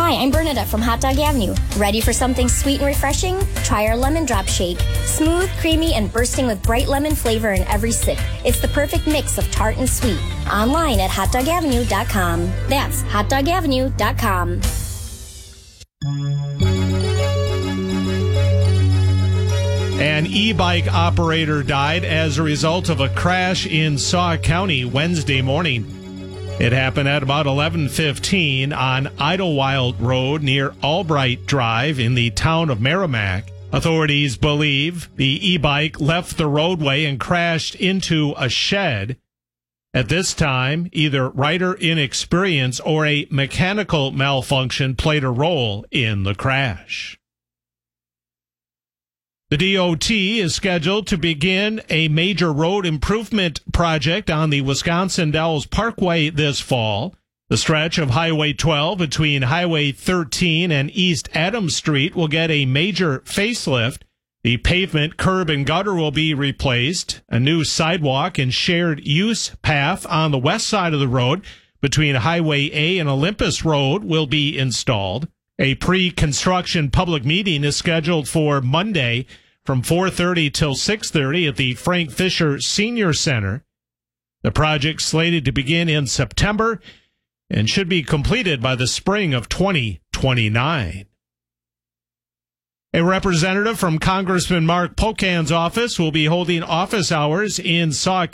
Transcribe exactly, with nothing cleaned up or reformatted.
Hi, I'm Bernadette from Hot Dog Avenue. Ready for something sweet and refreshing? Try our Lemon Drop Shake. Smooth, creamy, and bursting with bright lemon flavor in every sip. It's the perfect mix of tart and sweet. Online at hot dog avenue dot com. That's hot dog avenue dot com. An e-bike operator died as a result of a crash in Sauk County Wednesday morning. It happened at about eleven fifteen on Idlewild Road near Albright Drive in the town of Merrimack. Authorities believe the e-bike left the roadway and crashed into a shed. At this time, either rider inexperience or a mechanical malfunction played a role in the crash. The D O T is scheduled to begin a major road improvement project on the Wisconsin Dells Parkway this fall. The stretch of Highway twelve between Highway thirteen and East Adams Street will get a major facelift. The pavement, curb, and gutter will be replaced. A new sidewalk and shared use path on the west side of the road between Highway A and Olympus Road will be installed. A pre-construction public meeting is scheduled for Monday from four thirty till six thirty at the Frank Fisher Senior Center. The project slated to begin in September and should be completed by the spring of twenty twenty-nine. A representative from Congressman Mark Pocan's office will be holding office hours in Sauk